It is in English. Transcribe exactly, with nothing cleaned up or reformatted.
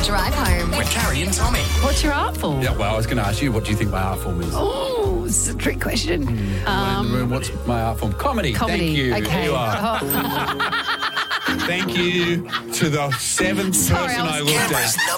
Drive home with Carrie and Tommy. What's your art form? Yeah, well, I was going to ask you, what do you think my art form is? Oh, it's a trick question. Mm, Um, in the room, what's my art form? Comedy. comedy. Thank you. Okay. Here you are. Oh, Thank you to the seventh Sorry, person I I was looked Canberra's at.